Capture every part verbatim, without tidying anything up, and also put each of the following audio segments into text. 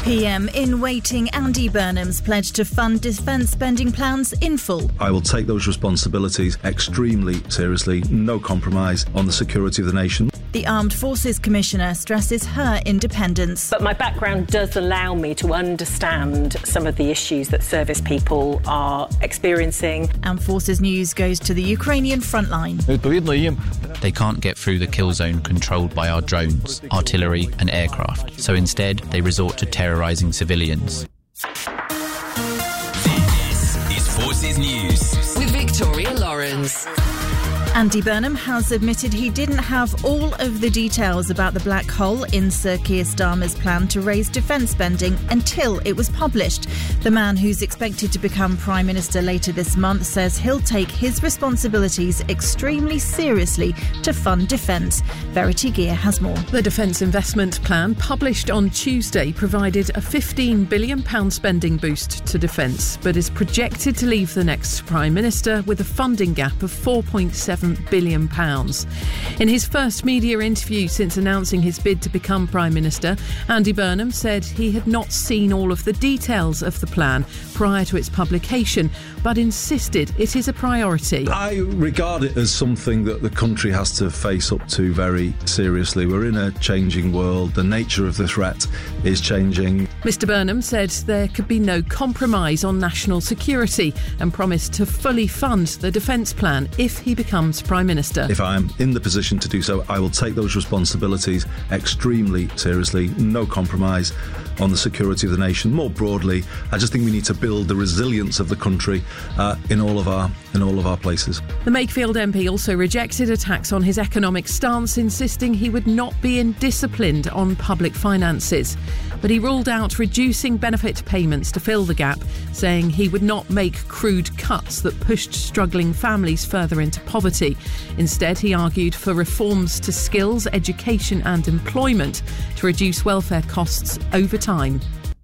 P M in waiting, Andy Burnham's pledged to fund defence spending plans in full. I will take those responsibilities extremely seriously, no compromise on the security of the nation. The Armed Forces Commissioner stresses her independence. But my background does allow me to understand some of the issues that service people are experiencing. Armed Forces News goes to the Ukrainian front line. They can't get through the kill zone controlled by our drones, artillery and aircraft, so instead they resort to terrorising civilians. This is Forces News with Victoria Lawrence. Andy Burnham has admitted he didn't have all of the details about the black hole in Sir Keir Starmer's plan to raise defence spending until it was published. The man, who's expected to become Prime Minister later this month, says he'll take his responsibilities extremely seriously to fund defence. Verity Gear has more. The Defence Investment Plan, published on Tuesday, provided a fifteen billion pounds spending boost to defence, but is projected to leave the next Prime Minister with a funding gap of four point seven billion pounds. In his first media interview since announcing his bid to become Prime Minister, Andy Burnham said he had not seen all of the details of the plan prior to its publication, but insisted it is a priority. I regard it as something that the country has to face up to very seriously. We're in a changing world. The nature of the threat is changing. Mr Burnham said there could be no compromise on national security and promised to fully fund the defence plan if he becomes Prime Minister. If I am in the position to do so, I will take those responsibilities extremely seriously, no compromise on the security of the nation. More broadly, I just think we need to build the resilience of the country uh, in all of our in all of our places. The Makefield M P also rejected attacks on his economic stance, insisting he would not be indisciplined on public finances. But he ruled out reducing benefit payments to fill the gap, saying he would not make crude cuts that pushed struggling families further into poverty. Instead, he argued for reforms to skills, education and employment to reduce welfare costs over time.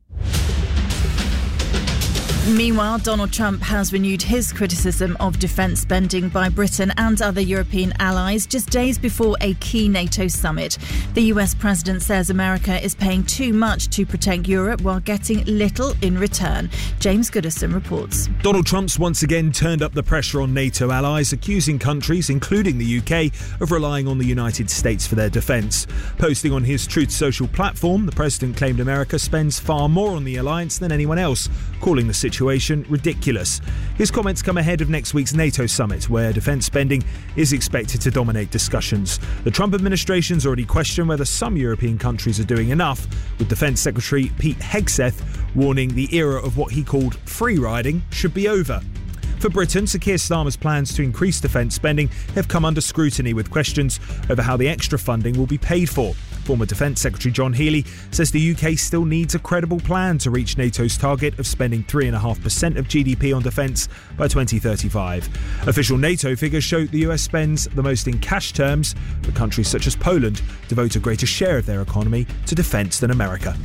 Meanwhile, Donald Trump has renewed his criticism of defence spending by Britain and other European allies just days before a key NATO summit. The U S president says America is paying too much to protect Europe while getting little in return. James Goodison reports. Donald Trump's once again turned up the pressure on NATO allies, accusing countries, including the U K, of relying on the United States for their defence. Posting on his Truth Social platform, the president claimed America spends far more on the alliance than anyone else, calling the situation Situation ridiculous. His comments come ahead of next week's NATO summit, where defence spending is expected to dominate discussions. The Trump administration's already questioned whether some European countries are doing enough, with Defence Secretary Pete Hegseth warning the era of what he called free riding should be over. For Britain, Sir Keir Starmer's plans to increase defence spending have come under scrutiny, with questions over how the extra funding will be paid for. Former Defence Secretary John Healey says the U K still needs a credible plan to reach NATO's target of spending three point five percent of G D P on defence by twenty thirty-five. Official NATO figures show the U S spends the most in cash terms, but countries such as Poland devote a greater share of their economy to defence than America.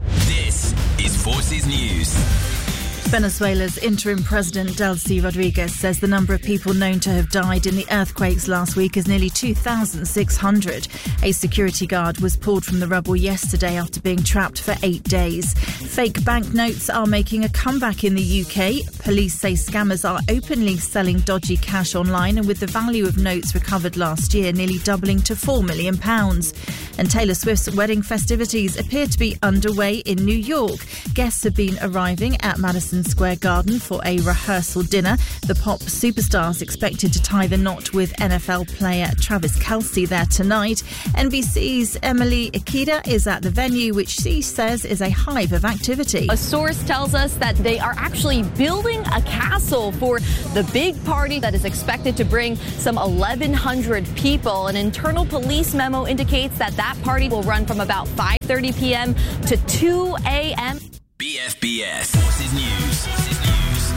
This is Forces News. Venezuela's interim president Delcy Rodriguez says the number of people known to have died in the earthquakes last week is nearly two thousand six hundred. A security guard was pulled from the rubble yesterday after being trapped for eight days. Fake banknotes are making a comeback in the U K. Police say scammers are openly selling dodgy cash online, and with the value of notes recovered last year nearly doubling to four million pounds. And Taylor Swift's wedding festivities appear to be underway in New York. Guests have been arriving at Madison Square Garden for a rehearsal dinner. The pop superstar is expected to tie the knot with N F L player Travis Kelce there tonight. N B C's Emily Ikeda is at the venue, which she says is a hive of activity. A source tells us that they are actually building a castle for the big party that is expected to bring some eleven hundred people. An internal police memo indicates that that party will run from about five thirty p.m. to two a.m. B F B S Forces News. Forces News.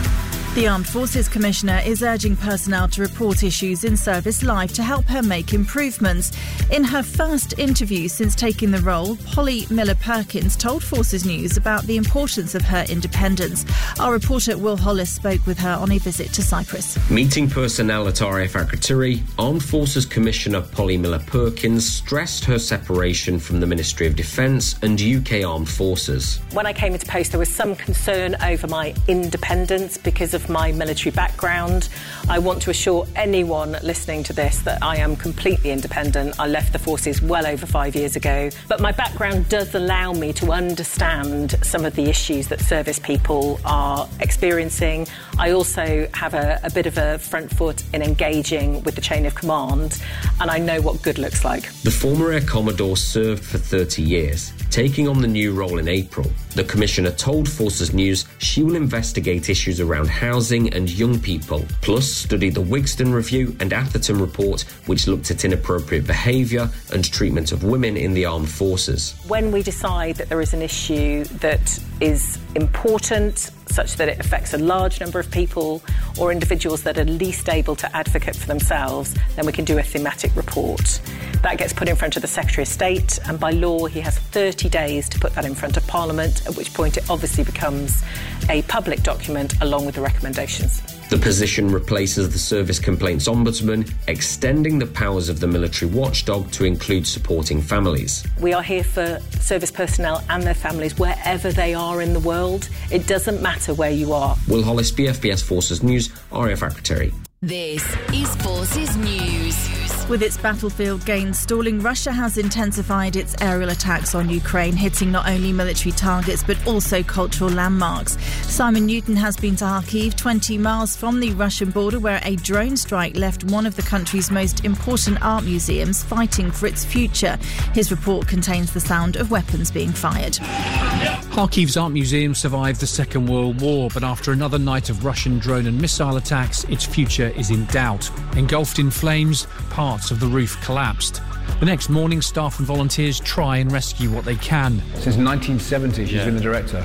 The Armed Forces Commissioner is urging personnel to report issues in service live to help her make improvements. In her first interview since taking the role, Polly Miller-Perkins told Forces News about the importance of her independence. Our reporter Will Hollis spoke with her on a visit to Cyprus. Meeting personnel at R A F Akrotiri, Armed Forces Commissioner Polly Miller-Perkins stressed her separation from the Ministry of Defence and U K Armed Forces. When I came into post, there was some concern over my independence because of my military background. I want to assure anyone listening to this that I am completely independent. I left the forces well over five years ago, but my background does allow me to understand some of the issues that service people are experiencing. I also have a, a bit of a front foot in engaging with the chain of command, and I know what good looks like. The former Air Commodore served for thirty years. Taking on the new role in April, the Commissioner told Forces News she will investigate issues around housing and young people, plus study the Wigston Review and Atherton Report, which looked at inappropriate behaviour and treatment of women in the armed forces. When we decide that there is an issue that is important, such that it affects a large number of people or individuals that are least able to advocate for themselves, then we can do a thematic report. That gets put in front of the Secretary of State, and by law he has thirty days to put that in front of Parliament, at which point it obviously becomes a public document along with the recommendations. The position replaces the Service Complaints Ombudsman, extending the powers of the military watchdog to include supporting families. We are here for service personnel and their families wherever they are in the world. It doesn't matter where you are. Will Hollis, B F B S Forces News, R A F Akrotiri. This is Forces News. With its battlefield gains stalling, Russia has intensified its aerial attacks on Ukraine, hitting not only military targets but also cultural landmarks. Simon Newton has been to Kharkiv, twenty miles from the Russian border, where a drone strike left one of the country's most important art museums fighting for its future. His report contains the sound of weapons being fired. Kharkiv's art museum survived the Second World War, but after another night of Russian drone and missile attacks, its future is in doubt. Engulfed in flames, parts of the roof collapsed. The next morning, staff and volunteers try and rescue what they can. Since nineteen seventy, she's yeah. been the director.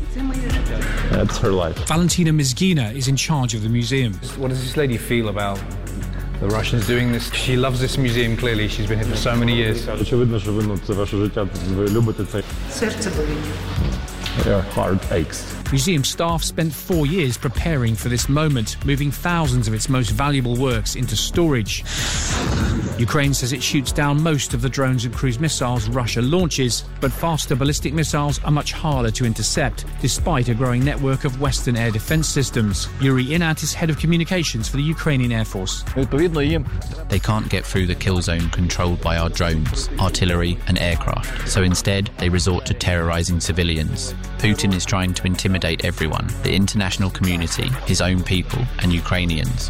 Yeah. That's her life. Valentina Mizgina is in charge of the museum. What does this lady feel about the Russians doing this? She loves this museum, clearly. She's been here for so many years. Their heart aches. Museum staff spent four years preparing for this moment, moving thousands of its most valuable works into storage. Ukraine says it shoots down most of the drones and cruise missiles Russia launches, but faster ballistic missiles are much harder to intercept, despite a growing network of Western air defence systems. Yuri Inat is head of communications for the Ukrainian Air Force. They can't get through the kill zone controlled by our drones, artillery and aircraft, so instead they resort to terrorising civilians. Putin is trying to intimidate everyone, the international community, his own people and Ukrainians.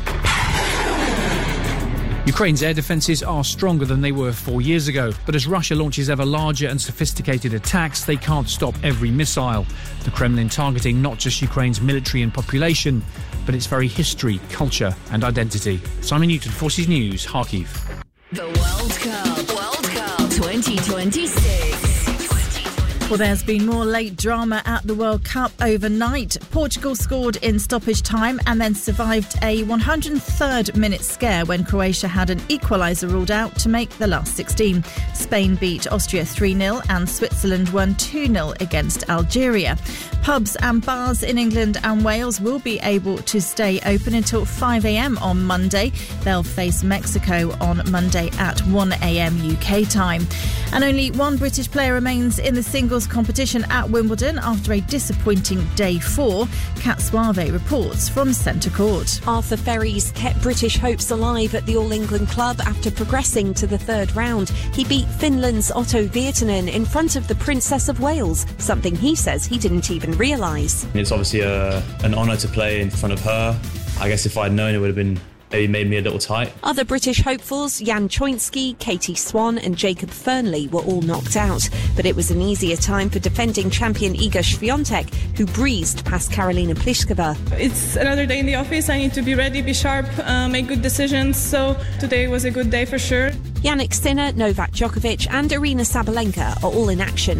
Ukraine's air defences are stronger than they were four years ago, but as Russia launches ever larger and sophisticated attacks, they can't stop every missile. The Kremlin targeting not just Ukraine's military and population, but its very history, culture and identity. Simon Newton, Forces News, Kharkiv. The World Cup, World Cup twenty twenty-six. Well, there's been more late drama at the World Cup overnight. Portugal scored in stoppage time and then survived a one hundred third minute scare when Croatia had an equaliser ruled out to make the last sixteen. Spain beat Austria three nil and Switzerland won two nil against Algeria. Pubs and bars in England and Wales will be able to stay open until five a.m. on Monday. They'll face Mexico on Monday at one a.m. U K time. And only one British player remains in the singles competition at Wimbledon after a disappointing day four. Kat Suave reports from Centre Court. Arthur Ferries kept British hopes alive at the All England club after progressing to the third round. He beat Finland's Otto Virtanen in front of the Princess of Wales, something he says he didn't even realise. It's obviously a, an honour to play in front of her. I guess if I'd known, it would have been maybe made me a little tight. Other British hopefuls, Jan Choinski, Katie Swan and Jacob Fernley were all knocked out. But it was an easier time for defending champion Iga Swiatek, who breezed past Karolina Pliskova. It's another day in the office. I need to be ready, be sharp, uh, make good decisions. So today was a good day for sure. Jannik Sinner, Novak Djokovic and Arina Sabalenka are all in action